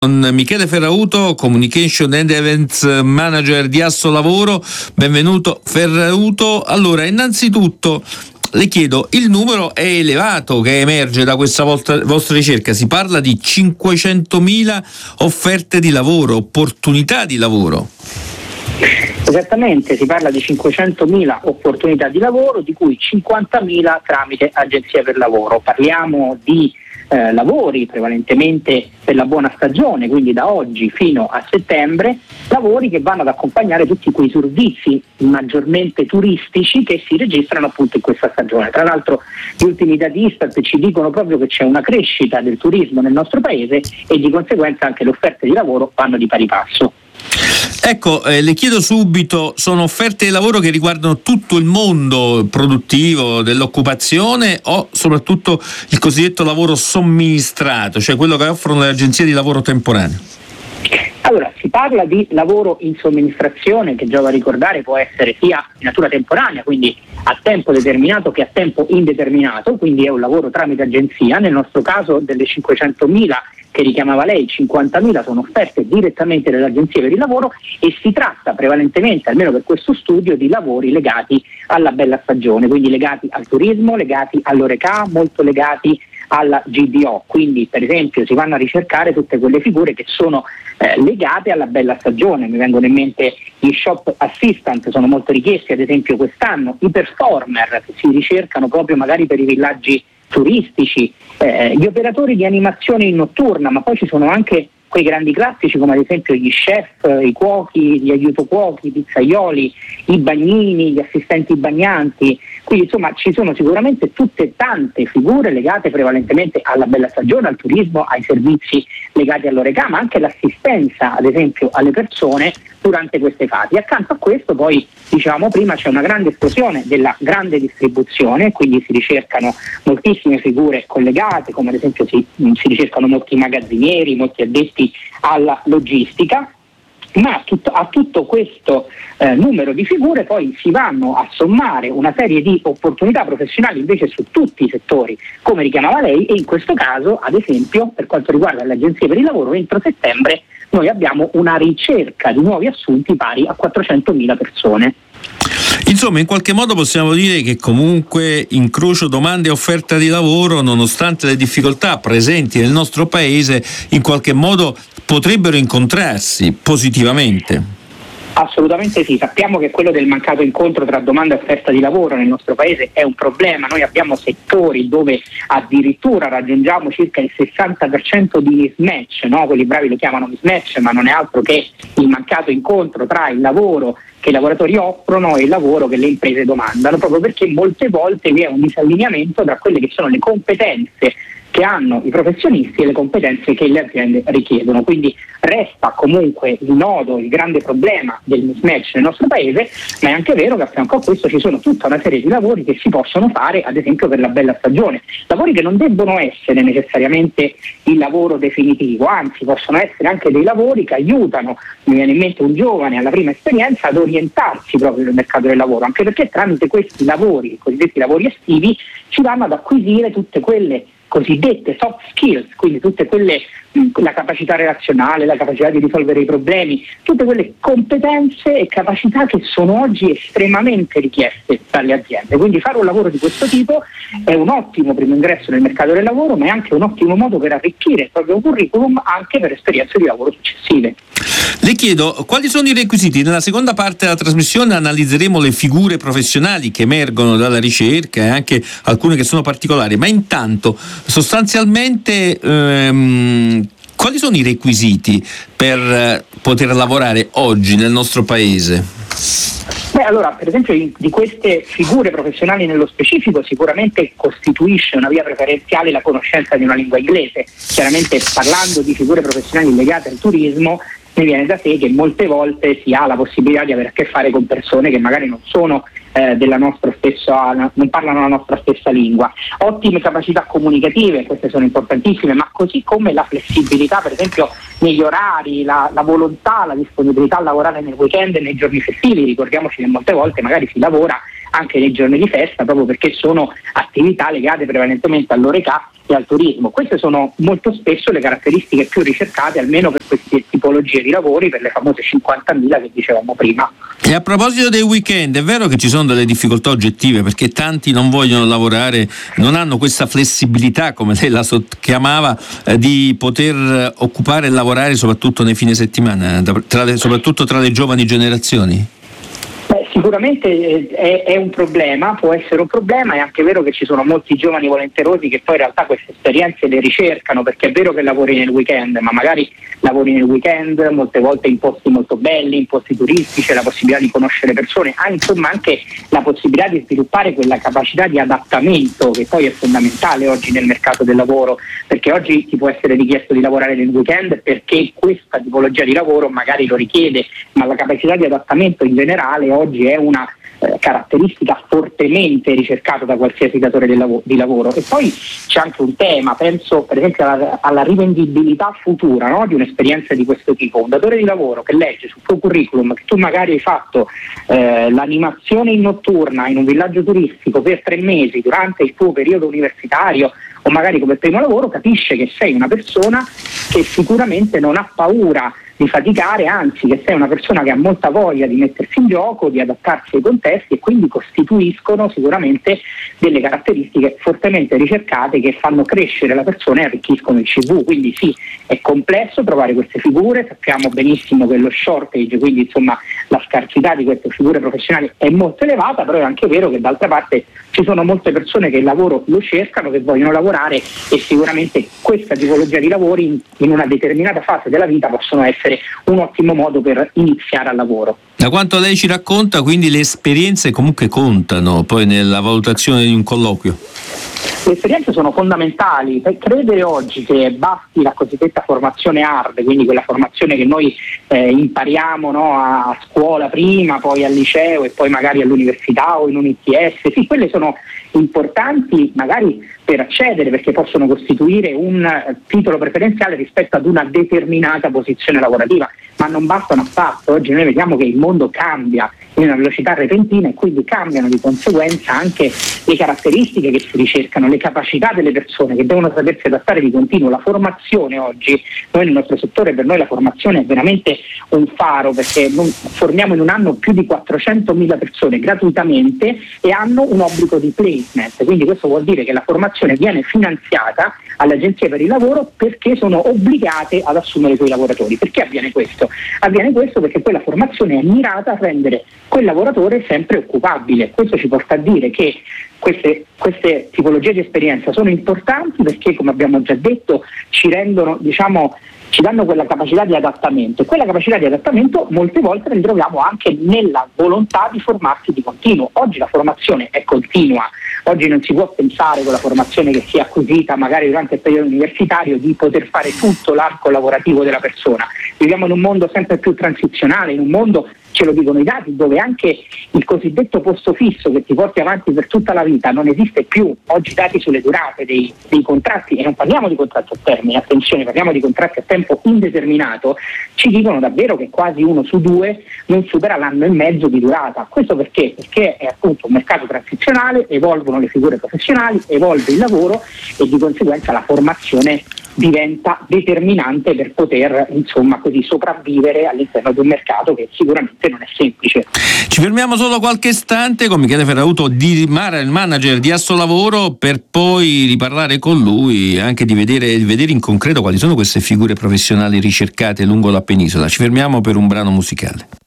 Con Michele Ferrauto, Communication and Events Manager di Assolavoro. Benvenuto Ferrauto. Allora, innanzitutto le chiedo, il numero è elevato che emerge da questa vostra ricerca, si parla di 500.000 offerte di lavoro, opportunità di lavoro. Esattamente, si parla di 500.000 opportunità di lavoro, di cui 50.000 tramite agenzia per lavoro. Parliamo di lavori prevalentemente per la buona stagione, quindi da oggi fino a settembre, lavori che vanno ad accompagnare tutti quei servizi maggiormente turistici che si registrano appunto in questa stagione. Tra l'altro gli ultimi dati Istat ci dicono proprio che c'è una crescita del turismo nel nostro paese e di conseguenza anche le offerte di lavoro vanno di pari passo. Ecco, le chiedo subito, sono offerte di lavoro che riguardano tutto il mondo produttivo dell'occupazione o soprattutto il cosiddetto lavoro somministrato, cioè quello che offrono le agenzie di lavoro temporaneo? Allora, si parla di lavoro in somministrazione che, giova a ricordare, può essere sia di natura temporanea, quindi a tempo determinato, che a tempo indeterminato, quindi è un lavoro tramite agenzia. Nel nostro caso delle 500.000 che richiamava lei, 50.000 sono offerte direttamente dalle agenzie per il lavoro e si tratta prevalentemente, almeno per questo studio, di lavori legati alla bella stagione, quindi legati al turismo, legati all'Horeca, molto legati alla GDO, quindi per esempio si vanno a ricercare tutte quelle figure che sono legate alla bella stagione. Mi vengono in mente gli shop assistant, sono molto richiesti ad esempio quest'anno, i performer che si ricercano proprio magari per i villaggi turistici, gli operatori di animazione in notturna, ma poi ci sono anche quei grandi classici come ad esempio gli chef, i cuochi, gli aiutocuochi, i pizzaioli, i bagnini, gli assistenti bagnanti. Quindi insomma ci sono sicuramente tutte tante figure legate prevalentemente alla bella stagione, al turismo, ai servizi legati all'Horeca, ma anche l'assistenza ad esempio alle persone durante queste fasi. Accanto a questo poi, diciamo prima, c'è una grande esplosione della grande distribuzione, quindi si ricercano moltissime figure collegate, come ad esempio si ricercano molti magazzinieri, molti addetti alla logistica. Ma a tutto questo numero di figure poi si vanno a sommare una serie di opportunità professionali invece su tutti i settori, come richiamava lei, e in questo caso, ad esempio, per quanto riguarda le agenzie per il lavoro, entro settembre noi abbiamo una ricerca di nuovi assunti pari a 400.000 persone. Insomma, in qualche modo possiamo dire che comunque incrocio domande e offerta di lavoro, nonostante le difficoltà presenti nel nostro paese, in qualche modo potrebbero incontrarsi positivamente. Assolutamente sì, sappiamo che quello del mancato incontro tra domanda e offerta di lavoro nel nostro paese è un problema. Noi abbiamo settori dove addirittura raggiungiamo circa il 60% di mismatch, no? Quelli bravi lo chiamano mismatch, ma non è altro che il mancato incontro tra il lavoro che i lavoratori offrono e il lavoro che le imprese domandano, proprio perché molte volte vi è un disallineamento tra quelle che sono le competenze che hanno i professionisti e le competenze che le aziende richiedono. Quindi resta comunque il nodo, il grande problema del mismatch nel nostro paese, ma è anche vero che a fianco a questo ci sono tutta una serie di lavori che si possono fare, ad esempio per la bella stagione, lavori che non debbono essere necessariamente il lavoro definitivo, anzi possono essere anche dei lavori che aiutano, mi viene in mente un giovane alla prima esperienza, ad orientarsi proprio nel mercato del lavoro, anche perché tramite questi lavori, i cosiddetti lavori estivi, si vanno ad acquisire tutte quelle cosiddette soft skills, quindi tutte quelle, la capacità relazionale, la capacità di risolvere i problemi, tutte quelle competenze e capacità che sono oggi estremamente richieste dalle aziende. Quindi fare un lavoro di questo tipo è un ottimo primo ingresso nel mercato del lavoro, ma è anche un ottimo modo per arricchire il proprio curriculum anche per esperienze di lavoro successive. Le chiedo quali sono i requisiti. Nella seconda parte della trasmissione analizzeremo le figure professionali che emergono dalla ricerca e anche alcune che sono particolari, ma intanto sostanzialmente quali sono i requisiti per poter lavorare oggi nel nostro paese? Beh, allora, per esempio di queste figure professionali nello specifico sicuramente costituisce una via preferenziale la conoscenza di una lingua inglese. Chiaramente, parlando di figure professionali legate al turismo, mi viene da sé che molte volte si ha la possibilità di avere a che fare con persone che magari non sono della nostra stessa, non parlano la nostra stessa lingua. Ottime capacità comunicative, queste sono importantissime, ma così come la flessibilità, per esempio negli orari, la volontà, la disponibilità a lavorare nel weekend e nei giorni festivi. Ricordiamoci che molte volte magari si lavora anche nei giorni di festa, proprio perché sono attività legate prevalentemente all'oreca e al turismo. Queste sono molto spesso le caratteristiche più ricercate, almeno per queste tipologie di lavori, per le famose 50.000 che dicevamo prima. E a proposito dei weekend, è vero che ci sono delle difficoltà oggettive, perché tanti non vogliono lavorare, non hanno questa flessibilità, come lei la chiamava, di poter occupare e lavorare soprattutto nei fine settimana, soprattutto tra le giovani generazioni? Sicuramente è un problema, può essere un problema. È anche vero che ci sono molti giovani volenterosi che poi in realtà queste esperienze le ricercano, perché è vero che lavori nel weekend, ma magari lavori nel weekend molte volte in posti molto belli, in posti turistici, la possibilità di conoscere persone, insomma anche la possibilità di sviluppare quella capacità di adattamento che poi è fondamentale oggi nel mercato del lavoro, perché oggi ti può essere richiesto di lavorare nel weekend perché questa tipologia di lavoro magari lo richiede, ma la capacità di adattamento in generale oggi è una caratteristica fortemente ricercata da qualsiasi datore di lavoro. E poi c'è anche un tema, penso per esempio alla rivendibilità futura, no? Di un'esperienza di questo tipo. Un datore di lavoro che legge sul tuo curriculum che tu magari hai fatto l'animazione in notturna in un villaggio turistico per 3 mesi durante il tuo periodo universitario o magari come primo lavoro, capisce che sei una persona che sicuramente non ha paura di faticare, anzi che sei una persona che ha molta voglia di mettersi in gioco, di adattarsi ai contesti, e quindi costituiscono sicuramente delle caratteristiche fortemente ricercate che fanno crescere la persona e arricchiscono il CV. Quindi sì, è complesso trovare queste figure, sappiamo benissimo che lo shortage, quindi insomma la scarsità di queste figure professionali è molto elevata, però è anche vero che d'altra parte ci sono molte persone che il lavoro lo cercano, che vogliono lavorare, e sicuramente questa tipologia di lavori in una determinata fase della vita possono essere un ottimo modo per iniziare al lavoro. Da quanto lei ci racconta, quindi le esperienze comunque contano poi nella valutazione di un colloquio? Le esperienze sono fondamentali. Per credere oggi che basti la cosiddetta formazione hard, quindi quella formazione che noi impariamo, no, a scuola prima, poi al liceo e poi magari all'università o in un ITS, sì, quelle sono importanti magari per accedere, perché possono costituire un titolo preferenziale rispetto ad una determinata posizione lavorativa, ma non bastano affatto. Oggi noi vediamo che il mondo cambia in una velocità repentina e quindi cambiano di conseguenza anche le caratteristiche che si ricercano, le capacità delle persone che devono sapersi adattare di continuo. La formazione oggi, noi nel nostro settore, per noi la formazione è veramente un faro, perché formiamo in un anno più di 400.000 persone gratuitamente e hanno un obbligo di placement, quindi questo vuol dire che la formazione viene finanziata alle agenzie per il lavoro perché sono obbligate ad assumere quei lavoratori. Perché avviene questo? Avviene questo perché quella formazione è mirata a rendere quel lavoratore sempre occupabile. Questo ci porta a dire che queste tipologie di esperienza sono importanti perché, come abbiamo già detto, ci rendono, ci danno quella capacità di adattamento, e quella capacità di adattamento molte volte la ritroviamo anche nella volontà di formarsi di continuo. Oggi la formazione è continua, oggi non si può pensare con la formazione che si è acquisita magari durante il periodo universitario di poter fare tutto l'arco lavorativo della persona. Viviamo in un mondo sempre più transizionale, in un mondo, ce lo dicono i dati, dove anche il cosiddetto posto fisso che ti porti avanti per tutta la vita non esiste più. Oggi i dati sulle durate dei contratti, e non parliamo di contratti a termine, attenzione, parliamo di contratti a tempo indeterminato, ci dicono davvero che quasi 1 su 2 non supera l'anno e mezzo di durata. Questo perché? Perché è appunto un mercato transizionale, evolvono le figure professionali, evolve il lavoro e di conseguenza la formazione diventa determinante per poter così sopravvivere all'interno di un mercato che sicuramente non è semplice. Ci fermiamo solo qualche istante con Michele Ferrauto, il manager di Assolavoro, per poi riparlare con lui anche di vedere in concreto quali sono queste figure professionali ricercate lungo la penisola. Ci fermiamo per un brano musicale.